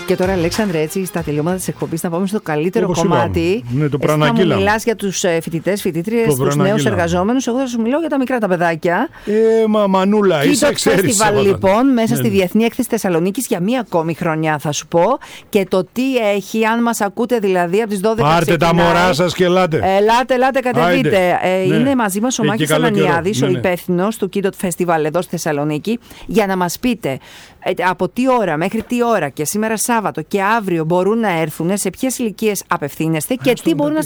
Και τώρα, Αλέξανδρε, έτσι στα τελειώματα της εκπομπής, να πάμε στο καλύτερο κομμάτι. Ναι, το θα μου μιλάς για τους φοιτητές, φοιτήτριες, τους νέους εργαζόμενους. Εγώ θα σου μιλάω για τα μικρά τα παιδάκια. Μανούλα, είσαι εξαίρεση. Festival, λοιπόν, μέσα στη Διεθνή Έκθεση Θεσσαλονίκης για μία ακόμη χρονιά, θα σου πω. Και το τι έχει, αν μας ακούτε δηλαδή από τις 12. Πάρτε τα μωρά σας και ελάτε. Ελάτε, κατεβείτε. Είναι μαζί μας ο Μάκης Ανανιάδης, ο υπεύθυνος του Kidot Festival εδώ στη Θεσσαλονίκη, για να μας πείτε από τι ώρα μέχρι τι ώρα και σήμερα Σάββατο και αύριο μπορούν να έρθουν, σε ποιες ηλικίες απευθύνεστε και τι μπορούν να